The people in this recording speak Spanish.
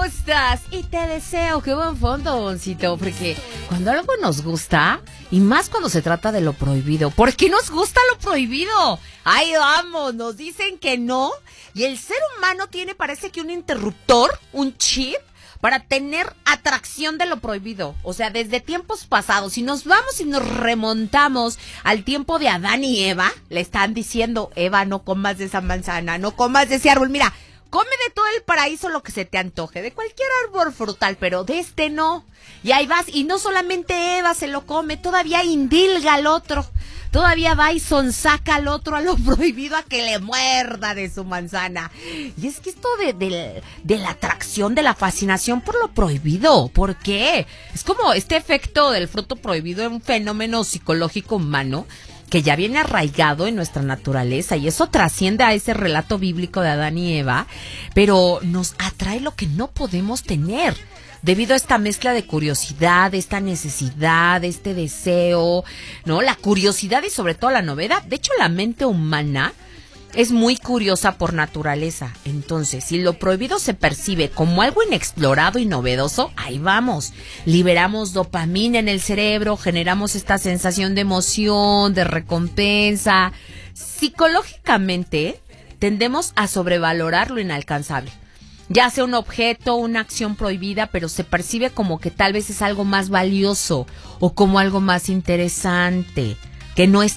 gustas y te deseo. Qué buen fondo, Boncito, porque cuando algo nos gusta, y más cuando se trata de lo prohibido, ¿por qué nos gusta lo prohibido? Ahí vamos, nos dicen que no, y el ser humano tiene, parece que un interruptor, un chip, para tener atracción de lo prohibido. O sea, desde tiempos pasados, si nos vamos y nos remontamos al tiempo de Adán y Eva, le están diciendo, Eva, no comas de esa manzana, no comas de ese árbol, mira, come de todo el paraíso lo que se te antoje, de cualquier árbol frutal, pero de este no. Y ahí vas, y no solamente Eva se lo come, todavía indilga al otro. Todavía va y sonsaca al otro a lo prohibido a que le muerda de su manzana. Y es que esto de la atracción, de la fascinación por lo prohibido, ¿por qué? Es como este efecto del fruto prohibido, un fenómeno psicológico humano que ya viene arraigado en nuestra naturaleza, y eso trasciende a ese relato bíblico de Adán y Eva, pero nos atrae lo que no podemos tener, debido a esta mezcla de curiosidad, esta necesidad, este deseo, ¿no? La curiosidad y sobre todo la novedad. De hecho, la mente humana es muy curiosa por naturaleza. Entonces, si lo prohibido se percibe como algo inexplorado y novedoso, ahí vamos. Liberamos dopamina en el cerebro, generamos esta sensación de emoción, de recompensa. Psicológicamente, tendemos a sobrevalorar lo inalcanzable. Ya sea un objeto, una acción prohibida, pero se percibe como que tal vez es algo más valioso o como algo más interesante, que no es